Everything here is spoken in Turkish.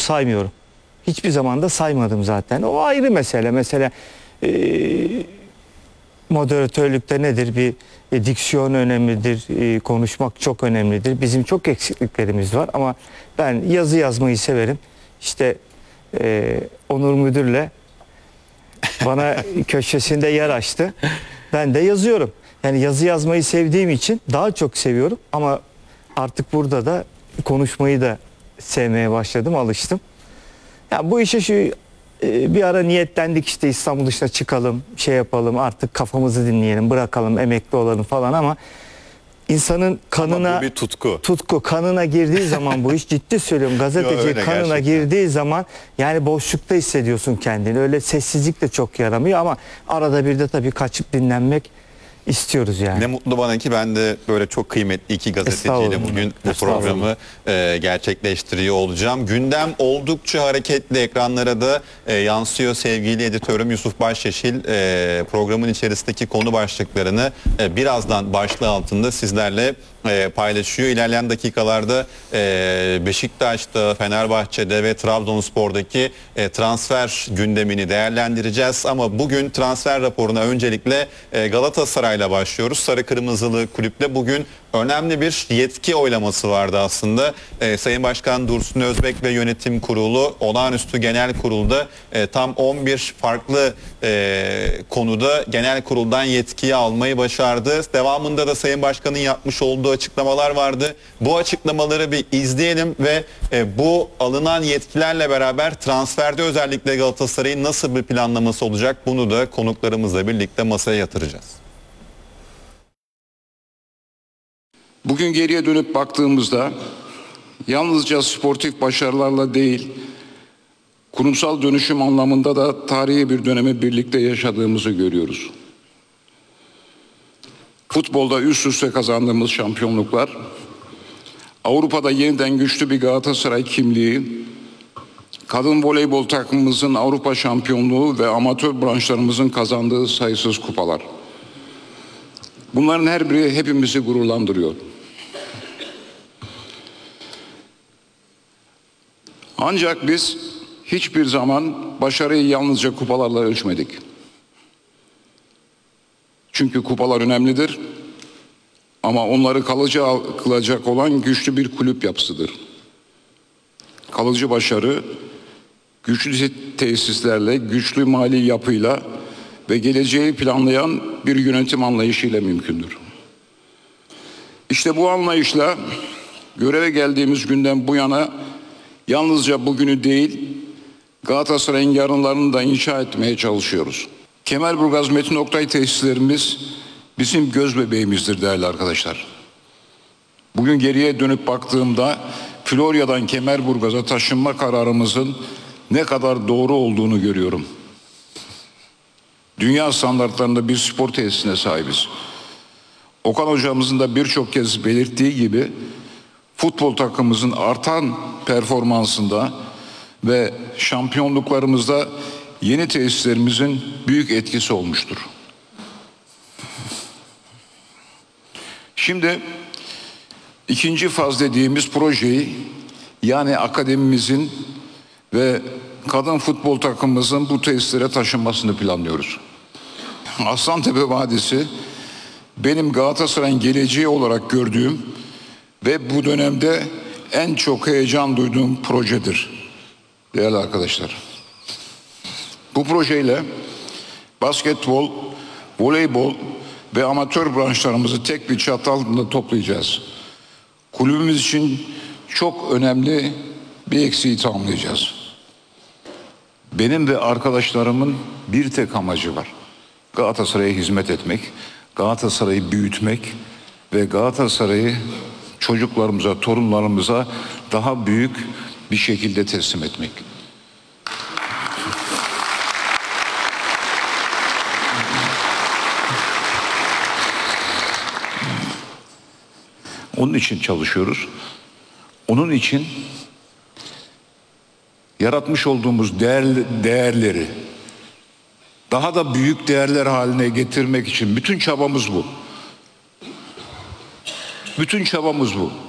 saymıyorum. Hiçbir zaman da saymadım zaten. O ayrı mesele. Mesela moderatörlükte nedir? Bir diksiyon önemlidir. Konuşmak çok önemlidir. Bizim çok eksikliklerimiz var ama ben yazı yazmayı severim. İşte Onur Müdür'le bana köşesinde yer açtı. Ben de yazıyorum. Yani yazı yazmayı sevdiğim için daha çok seviyorum ama artık burada da konuşmayı da sevmeye başladım, alıştım. Ya bu işe bir ara niyetlendik, işte İstanbul dışına çıkalım, şey yapalım, artık kafamızı dinleyelim, bırakalım, emekli olalım falan ama insanın kanına, ama bu bir tutku kanına girdiği zaman bu iş, ciddi söylüyorum, gazeteci kanına girdiği zaman yani boşlukta hissediyorsun kendini. Öyle sessizlik de çok yaramıyor ama arada bir de tabii kaçıp dinlenmek istiyoruz yani. Ne mutlu bana ki ben de böyle çok kıymetli iki gazeteciyle bugün bu programı gerçekleştiriyor olacağım. Gündem oldukça hareketli, ekranlara da yansıyor. Sevgili editörüm Yusuf Başyeşil programın içerisindeki konu başlıklarını birazdan başlığı altında sizlerle paylaşıyor. İlerleyen dakikalarda Beşiktaş'ta, Fenerbahçe'de ve Trabzonspor'daki transfer gündemini değerlendireceğiz. Ama bugün transfer raporuna öncelikle Galatasaray'la başlıyoruz. Sarı Kırmızılı kulüple bugün önemli bir yetki oylaması vardı aslında. Sayın Başkan Dursun Özbek ve Yönetim Kurulu olağanüstü genel kurulda tam 11 farklı konuda genel kuruldan yetkiyi almayı başardı. Devamında da Sayın Başkan'ın yapmış olduğu açıklamalar vardı. Bu açıklamaları bir izleyelim ve bu alınan yetkilerle beraber transferde özellikle Galatasaray'ın nasıl bir planlaması olacak, bunu da konuklarımızla birlikte masaya yatıracağız. Bugün geriye dönüp baktığımızda yalnızca sportif başarılarla değil, kurumsal dönüşüm anlamında da tarihi bir dönemi birlikte yaşadığımızı görüyoruz. Futbolda üst üste kazandığımız şampiyonluklar, Avrupa'da yeniden güçlü bir Galatasaray kimliği, kadın voleybol takımımızın Avrupa şampiyonluğu ve amatör branşlarımızın kazandığı sayısız kupalar. Bunların her biri hepimizi gururlandırıyor. Ancak biz hiçbir zaman başarıyı yalnızca kupalarla ölçmedik. Çünkü kupalar önemlidir ama onları kalıcı kılacak olan güçlü bir kulüp yapısıdır. Kalıcı başarı, güçlü tesislerle, güçlü mali yapıyla ve geleceği planlayan bir yönetim anlayışıyla mümkündür. İşte bu anlayışla göreve geldiğimiz günden bu yana yalnızca bugünü değil, Galatasaray'ın yarınlarını da inşa etmeye çalışıyoruz. Kemerburgaz Metin Oktay tesislerimiz bizim göz bebeğimizdir değerli arkadaşlar. Bugün geriye dönüp baktığımda Florya'dan Kemerburgaz'a taşınma kararımızın ne kadar doğru olduğunu görüyorum. Dünya standartlarında bir spor tesisine sahibiz. Okan hocamızın da birçok kez belirttiği gibi futbol takımımızın artan performansında ve şampiyonluklarımızda yeni tesislerimizin büyük etkisi olmuştur. Şimdi ikinci faz dediğimiz projeyi, yani akademimizin ve kadın futbol takımımızın bu tesislere taşınmasını planlıyoruz. Aslantepe Vadisi benim Galatasaray'ın geleceği olarak gördüğüm ve bu dönemde en çok heyecan duyduğum projedir değerli arkadaşlar. Bu projeyle basketbol, voleybol ve amatör branşlarımızı tek bir çatı altında toplayacağız. Kulübümüz için çok önemli bir eksiği tamamlayacağız. Benim ve arkadaşlarımın bir tek amacı var: Galatasaray'a hizmet etmek, Galatasaray'ı büyütmek ve Galatasaray'ı çocuklarımıza, torunlarımıza daha büyük bir şekilde teslim etmek. Onun için çalışıyoruz. Onun için yaratmış olduğumuz değerleri daha da büyük değerler haline getirmek için bütün çabamız bu. Bütün çabamız bu.